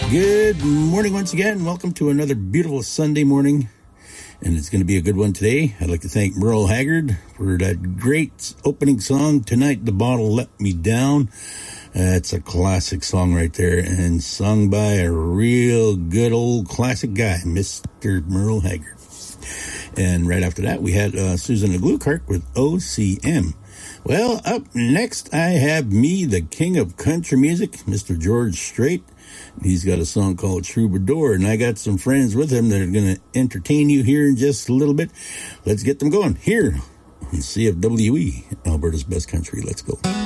Good morning once again. Welcome to another beautiful Sunday morning, and it's going to be a good one today. I'd like to thank Merle Haggard for that great opening song, Tonight the Bottle Let Me Down. It's a classic song right there, and sung by a real good old classic guy, Mr. Merle Haggard. And right after that, we had Susan Gluekark with OCM. Well, up next, I have me, the king of country music, Mr. George Strait. He's got a song called Troubadour, and I got some friends with him that are going to entertain you here in just a little bit. Let's get them going here on CFWE, Alberta's Best Country. Let's go.